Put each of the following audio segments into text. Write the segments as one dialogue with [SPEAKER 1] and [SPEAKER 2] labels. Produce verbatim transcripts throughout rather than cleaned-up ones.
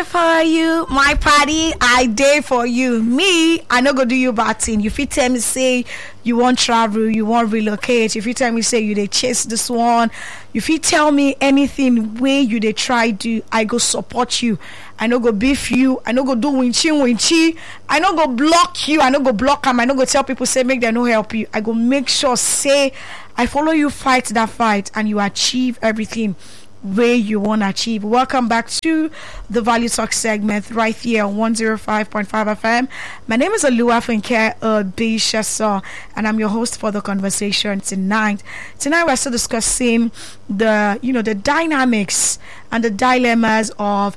[SPEAKER 1] for you, my party, I day for you. Me, I no go do you bad thing. You fit tell me say you want travel, you want relocate. If you tell me say you they chase this one, if you tell me anything way you they try do, I go support you. I no go beef you. I no go do winchy winchy. I no go block you. I no go block them. I no go tell people say make them no help you. I go make sure say I follow you fight that fight and you achieve everything where you want to achieve. Welcome back to the Value Talk segment right here on one oh five point five F M. My name is Alua Funke Obishasa and I'm your host for the conversation tonight. Tonight we're still discussing the, you know, the dynamics and the dilemmas of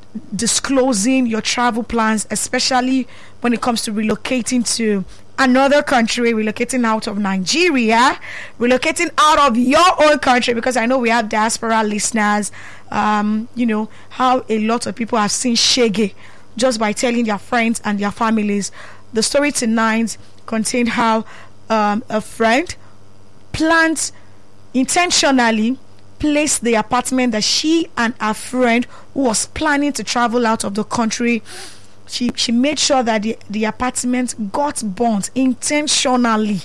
[SPEAKER 1] disclosing your travel plans, especially when it comes to relocating to another country, relocating out of Nigeria, relocating out of your own country, because I know we have diaspora listeners. Um, you know how a lot of people have seen shege just by telling their friends and their families. The story tonight contained how um, a friend planned intentionally placed the apartment that she and her friend who was planning to travel out of the country, She she made sure that the, the apartment got burnt intentionally,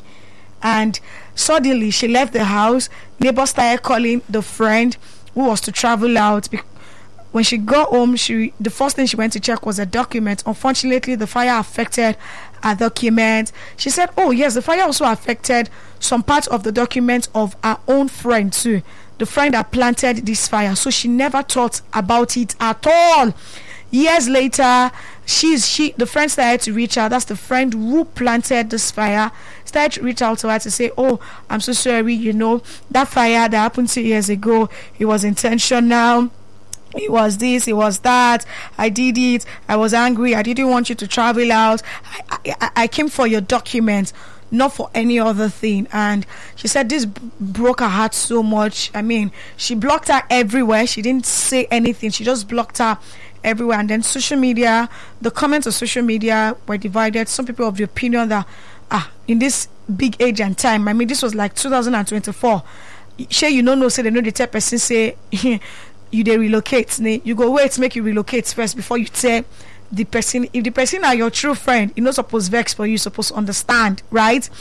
[SPEAKER 1] and suddenly she left the house. Neighbors started calling the friend who was to travel out. When she got home, she the first thing she went to check was a document. Unfortunately, the fire affected her document. She said, "Oh yes, the fire also affected some part of the document of her own friend too. The friend that planted this fire, so she never thought about it at all." Years later, she's she the friend started to reach out. That's the friend who planted this fire. Started to reach out to her to say, "Oh, I'm so sorry. You know that fire that happened two years ago. It was intentional. It was this. It was that. I did it. I was angry. I didn't want you to travel out. I I, I came for your documents, not for any other thing." And she said this b- broke her heart so much. I mean, she blocked her everywhere. She didn't say anything. She just blocked her everywhere. And then social media, the comments of social media were divided. Some people of the opinion that ah in this big age and time, I mean this was like two thousand twenty-four, sure you don't know say they know the type person say you they relocate, you go wait make you relocate first before you tell the person. If the person are your true friend, you not supposed vex for you, supposed to understand, right?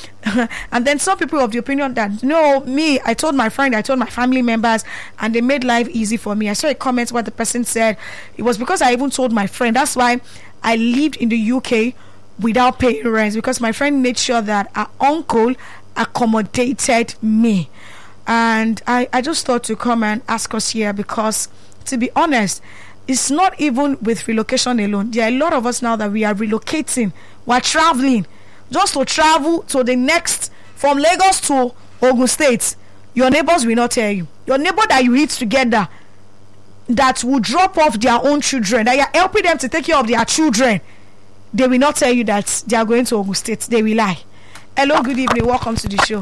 [SPEAKER 1] And then some people of the opinion that no, me, I told my friend, I told my family members, and they made life easy for me. I saw a comment where the person said it was because I even told my friend. That's why I lived in the U K without paying rent, because my friend made sure that our uncle accommodated me. And I, I just thought to come and ask us here, because to be honest, it's not even with relocation alone. There are a lot of us now that we are relocating, we're traveling just to travel to the next, from Lagos to Ogun State. Your neighbors will not tell you. Your neighbor that you eat together, that will drop off their own children, that you're helping them to take care of their children, they will not tell you that they are going to Ogun State. They will lie. Hello, good evening, welcome to the show.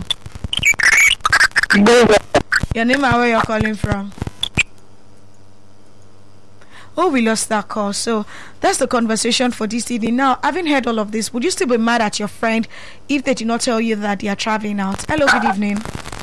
[SPEAKER 1] Your name and where you're calling from? Oh, we lost that call. So that's the conversation for this evening. Now, having heard all of this, would you still be mad at your friend if they did not tell you that they are traveling out? Hello, good evening.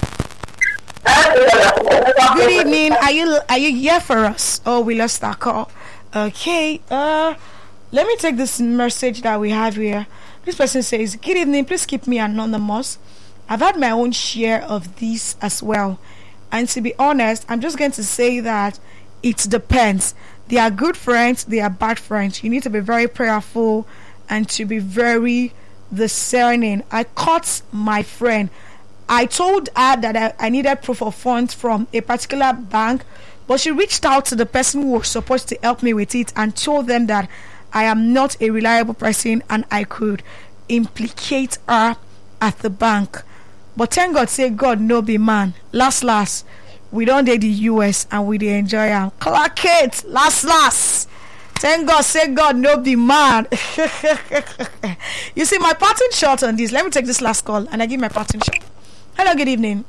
[SPEAKER 1] Good evening. Are you are you here for us? Oh, we lost that call. Okay. Uh, let me take this message that we have here. This person says, "Good evening. Please keep me anonymous. I've had my own share of this as well. And to be honest, I'm just going to say that it depends. They are good friends, they are bad friends. You need to be very prayerful and to be very discerning. I caught my friend. I told her that I, I needed proof of funds from a particular bank, but she reached out to the person who was supposed to help me with it and told them that I am not a reliable person and I could implicate her at the bank. But thank God, say God no be man. Last last, we don't date the U S and we dey enjoy am. Clark it, last last. Thank God, say God no be man." You see, my parting shot on this. Let me take this last call and I give my parting shot. Hello, good evening.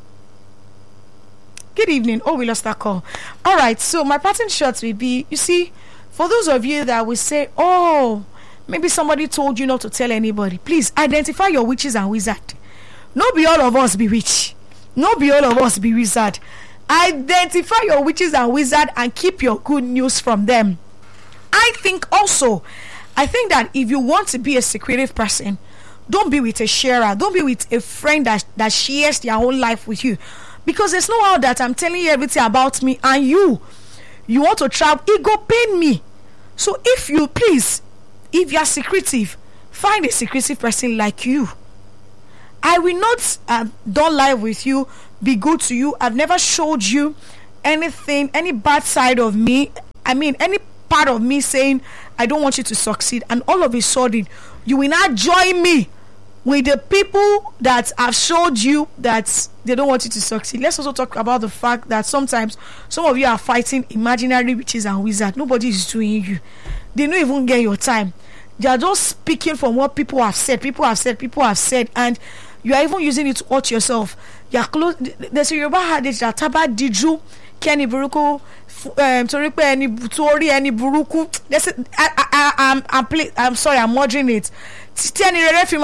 [SPEAKER 1] Good evening. Oh, we lost that call. All right, so my parting shots will be, you see, for those of you that will say, "Oh, maybe somebody told you not to tell anybody," please identify your witches and wizards. No be all of us be witch. No be all of us be wizard. Identify your witches and wizard and keep your good news from them. I think also, I think that if you want to be a secretive person, don't be with a sharer. Don't be with a friend that, that shares their whole life with you. Because there's no how that I'm telling you everything about me and you, you want to travel, it go pain me. So if you, please, if you are secretive, find a secretive person like you. I will not uh, don't lie with you, be good to you. I've never showed you anything, any bad side of me. I mean, any part of me saying I don't want you to succeed, and all of a sudden you will not join me with the people that have showed you that they don't want you to succeed. Let's also talk about the fact that sometimes some of you are fighting imaginary witches and wizards. Nobody is doing you. They don't even get your time. They are just speaking from what people have said. People have said, people have said, and you are even using it to hurt yourself. You are close. There's a Yoruba adage that taba diju keni buruku um sorry any tori any buruku. That's it. I I I'm I'm play, I'm sorry, I'm moderating it. What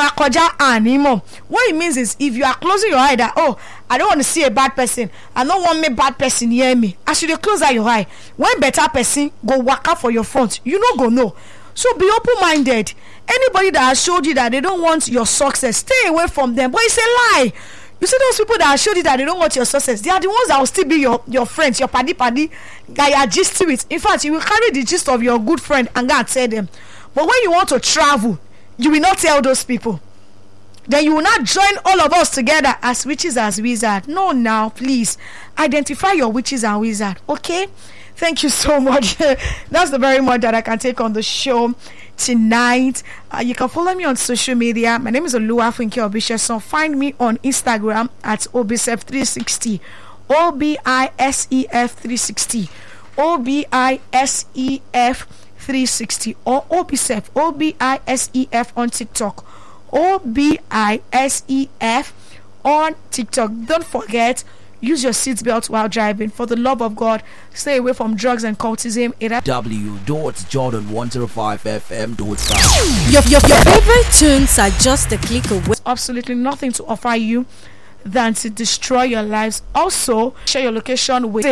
[SPEAKER 1] it means is, if you are closing your eye that, oh, I don't want to see a bad person, I don't want me bad person near me, as you close out your eye, when better person go walk out for your front, you don't go no. So be open-minded. Anybody that has showed you that they don't want your success, stay away from them. But it's a lie. You see those people that have showed you that they don't want your success, they are the ones that will still be your, your friends, your paddy paddy that you are gist with. In fact, you will carry the gist of your good friend and go and tell them. But when you want to travel, you will not tell those people. Then you will not join all of us together as witches, as wizards. No, now, please identify your witches and wizards. Okay? Thank you so much. That's the very much that I can take on the show tonight. Uh, you can follow me on social media. My name is Oluwafunke Obisheson. Find me on Instagram at Obisef three sixty. O B I S E F three sixty. O B I S E F three sixty. Or Obisef. O B I S E F on TikTok. O B I S E F on TikTok. Don't forget, use your seatbelt while driving. For the love of God, stay away from drugs and cultism.
[SPEAKER 2] w dot jordan one oh five f m dot com.
[SPEAKER 3] Your, your, your favorite tunes are just a click away.
[SPEAKER 1] Absolutely nothing to offer you than to destroy your lives. Also, share your location with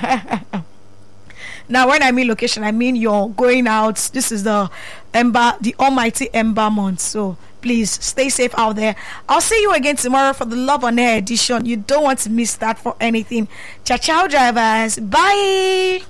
[SPEAKER 1] now when I mean location, I mean you're going out. This is the Ember, the almighty Ember month. So please stay safe out there. I'll see you again tomorrow for the Love on Air edition. You don't want to miss that for anything. Ciao, ciao, drivers. Bye.